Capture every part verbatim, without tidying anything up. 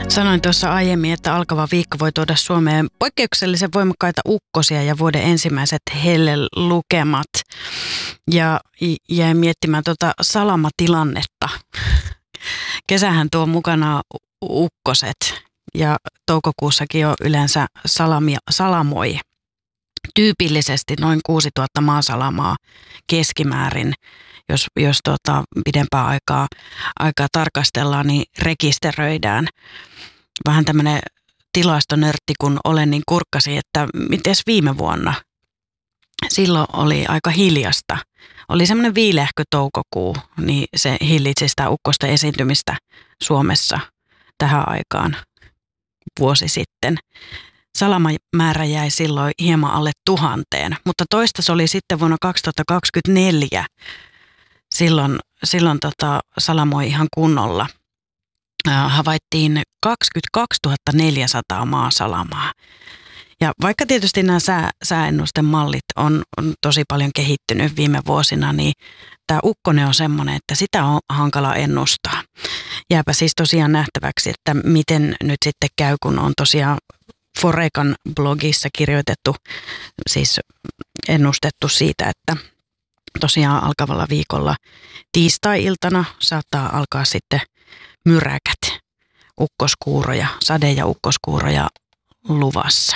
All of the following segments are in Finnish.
Sanoin tuossa aiemmin, että alkava viikko voi tuoda Suomeen poikkeuksellisen voimakkaita ukkosia ja vuoden ensimmäiset hellelukemat. Ja jäin miettimään tuota salamatilannetta. Kesähän tuo mukana ukkoset ja toukokuussakin jo yleensä salamia, salamoi. Tyypillisesti noin kuusituhatta maasalamaa keskimäärin. Jos, jos tuota, pidempää aikaa, aikaa tarkastellaan, niin rekisteröidään. Vähän tämmöinen tilastonörtti, kun olen, niin kurkkasi, että mites viime vuonna? Silloin oli aika hiljasta. Oli semmoinen viilehkö toukokuu, niin se hillitsi sitä ukkosten esiintymistä Suomessa tähän aikaan vuosi sitten. Salamamäärä jäi silloin hieman alle tuhanteen, mutta toista se oli sitten vuonna kaksituhattakaksikymmentäneljä. Silloin, silloin tota, salamoi ihan kunnolla. Äh, havaittiin kaksikymmentäkaksituhatta neljäsataa maasalamaa. Ja vaikka tietysti nämä sää, sääennusten mallit on, on tosi paljon kehittynyt viime vuosina, niin tämä ukkonen on semmoinen, että sitä on hankala ennustaa. Jääpä siis tosiaan nähtäväksi, että miten nyt sitten käy, kun on tosiaan Forecan blogissa kirjoitettu, siis ennustettu siitä, että tosiaan alkavalla viikolla tiistai-iltana saattaa alkaa sitten myräkät, ukkoskuuroja, sade- ja ukkoskuuroja luvassa.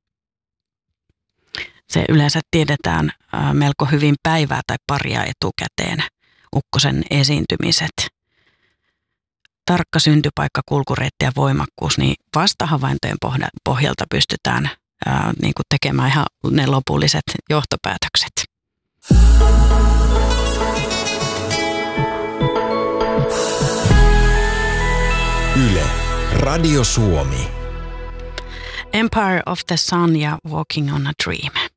Se yleensä tiedetään melko hyvin päivää tai paria etukäteen, ukkosen esiintymiset. Tarkka syntypaikka, kulkureitti ja voimakkuus, niin vastahavaintojen pohjalta pystytään ää, niin kuin tekemään ihan ne lopulliset johtopäätökset. Yle, Radio Suomi. Empire of the Sun ja Walking on a Dream.